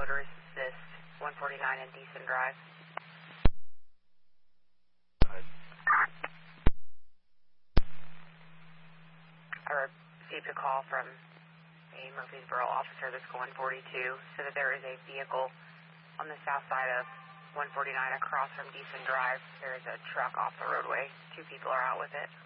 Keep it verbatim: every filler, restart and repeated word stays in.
motorist assist, one forty-nine and Decent Drive. I received a call from a Murfreesboro officer that's going forty-two, so that there is a vehicle on the south side of one forty-nine across from Decent Drive. There is a truck off the roadway. Two people are out with it.